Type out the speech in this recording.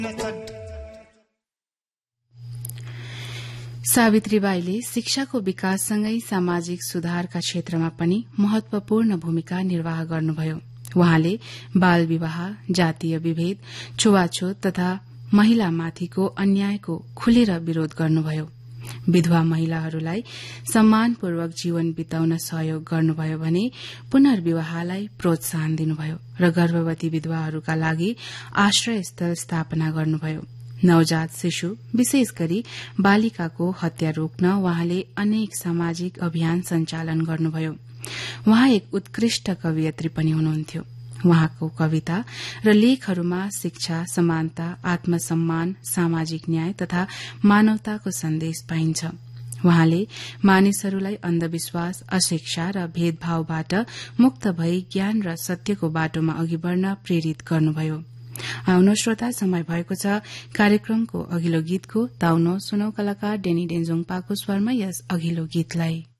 सावित्रीबाईले शिक्षाको विकाससँगै सामाजिक सुधारका क्षेत्रमा पनि महत्वपूर्ण भूमिका निर्वाह गर्नुभयो। वहाँले बाल विवाह, जातीय विभेद, छुवाछुत तथा महिलामाथिको अन्यायको खुलेर विरोध गर्नुभयो। विधवा महिलाहरूलाई सम्मानपूर्वक जीवन बिताउन सहयोग गर्नुभयो भने पुनर्विवाहलाई प्रोत्साहन दिनुभयो र गर्भवती विधवाहरूका लागि आश्रयस्थल स्थापना गर्नुभयो। नवजात शिशु, विशेष गरी बालिकाको हत्या रोक्न वहाँले अनेक सामाजिक अभियान सञ्चालन गर्नुभयो। वहाँ एक उत्कृष्ट कवयित्री पनि हुनुहुन्थ्यो। वहाँको कविता र लेखहरूमा शिक्षा, समानता, आत्मसम्मान, सामाजिक न्याय तथा मानवताको सन्देश पाइन्छ। वहाँले मानिसहरूलाई अन्धविश्वास, अशिक्षा र भेदभावबाट मुक्त भई ज्ञान र सत्यको बाटोमा अघि बढ़न प्रेरित गर्नुभयो। आउनु श्रोता, समय भएको छ कार्यक्रमको अघिल्लो गीतको। ताउनो सुनौ कलाकार डेनी डेन्जोङपाको स्वरमा यस अघिल्लो गीतलाई।